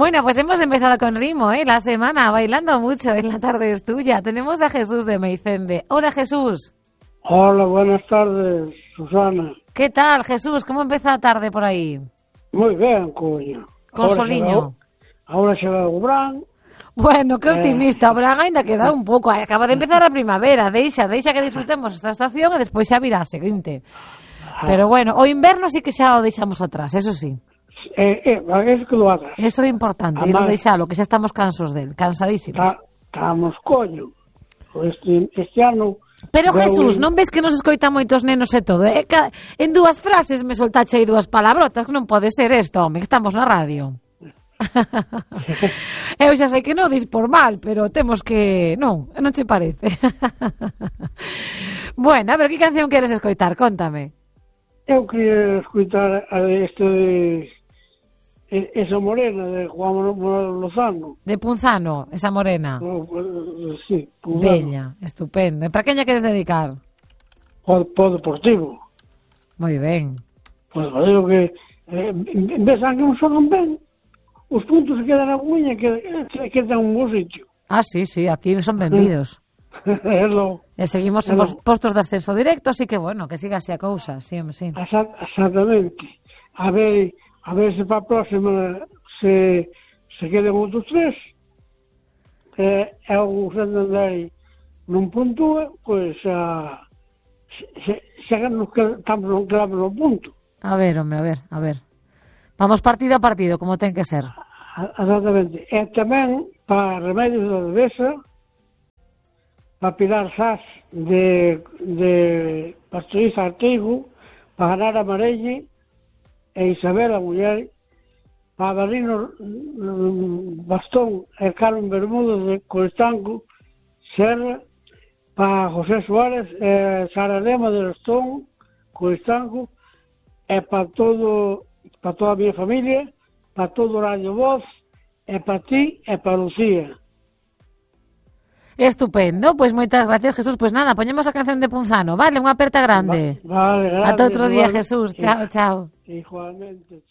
Bueno, pues hemos empezado con ritmo, la semana, bailando mucho en la tarde es tuya. Tenemos a Jesús de Meicende. Hola, Jesús. Hola, buenas tardes, Susana. ¿Qué tal, Jesús? ¿Cómo empeza a tarde por aí? Moi ben, coño. Con soliño. Ahora chega o Bran. Bueno, que optimista. O Bran ainda queda un pouco. Acaba de empezar a primavera. Deixa que disfrutemos esta estación e despois xa virá a seguinte. Pero bueno, o inverno sí que xa o deixamos atrás, eso sí. Eso que lo hagas. Eso é importante, non deixalo, que xa estamos cansadísimos. Estamos, coño. Este ano... Pero Jesús, non ves que nos escoitan moitos nenos e todo? En dúas frases me soltache aí dúas palabrotas, que non pode ser isto, home, que estamos na radio. Eu xa sei que non dis por mal, pero temos que... Non che parece? Bueno, a ver, que canción queres escoitar? Contame. Eu queria escoitar esa morena de Juan Manuel Lozano. De Punzano, esa morena. Sí, Punzano. Bella, estupendo. E para quen lla queres dedicar? Po Deportivo. Moi ben. Pois digo que ves que non xogan ben, os puntos que quedan na buña quedan un bo sitio. Ah, sí, aquí son benvidos. E seguimos en postos de ascenso directo, así que bueno, que siga así a cousa, sí. Exactamente. A ver se para a próxima se quedan outros tres. E o Santander non puntúa, pois xa nos quedamos no punto. A ver, home, a ver. Vamos partido a partido, como ten que ser. Exactamente. E tamén para Remedios da Devesa, para Pilar Sás de Pastoriza Artigo, para Ganar a Marelle e Isabel a muller, para Barrino Bastón e Carmen Bermúdez de Coristanco Serra, para José Suárez e Sara Lema de Rostón Coristanco, e para toda a miña familia, para todo o Radio Voz, e para ti e para Lucía. Estupendo, pois moitas gracias, Jesús. Pois nada, poñemos a canción de Punzano, vale? Unha aperta grande. Vale, grande. Ata outro día, Jesús. Chao. Igualmente.